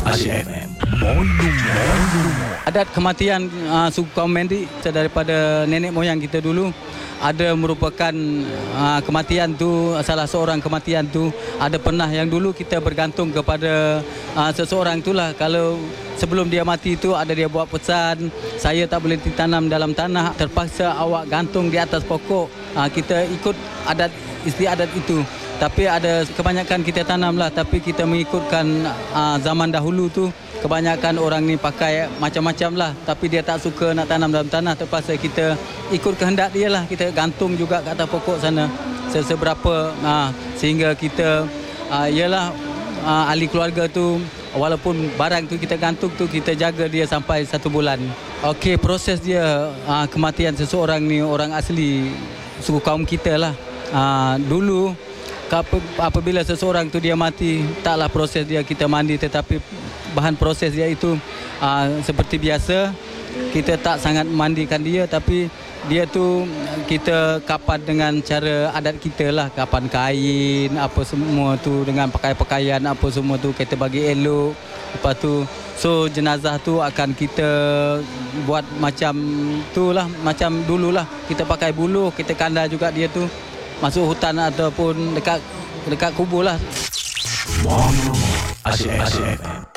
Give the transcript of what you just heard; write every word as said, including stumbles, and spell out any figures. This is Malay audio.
Asyik F M. Mono. Adat kematian uh, suku kaum Mendi daripada nenek moyang kita dulu ada merupakan uh, kematian tu, salah seorang kematian tu ada pernah yang dulu kita bergantung kepada uh, seseorang itulah. Kalau sebelum dia mati tu ada dia buat pesan, saya tak boleh ditanam dalam tanah, terpaksa awak gantung di atas pokok. Uh, kita ikut adat istiadat itu. Tapi ada kebanyakan kita tanamlah, tapi kita mengikutkan uh, zaman dahulu tu kebanyakan orang ni pakai macam-macam lah, tapi dia tak suka nak tanam dalam tanah, terpaksa kita ikut kehendak dia lah, kita gantung juga kat atas pokok sana seberapa uh, sehingga kita uh, ialah uh, ahli keluarga tu, walaupun barang tu kita gantung tu kita jaga dia sampai satu bulan. Okey, proses dia uh, kematian seseorang ni orang asli suku kaum kita lah. Uh, dulu apabila seseorang tu dia mati, taklah proses dia kita mandi, tetapi bahan proses dia itu uh, seperti biasa, kita tak sangat memandikan dia, tapi dia tu kita kapan dengan cara adat kita lah, kapan kain apa semua tu dengan pakai pakaian apa semua tu kita bagi elok. Lepas tu so jenazah tu akan kita buat macam tu lah, macam dululah kita pakai buluh, kita kandar juga dia tu masuk hutan ataupun dekat dekat kubur lah. Mono. Asyik F M.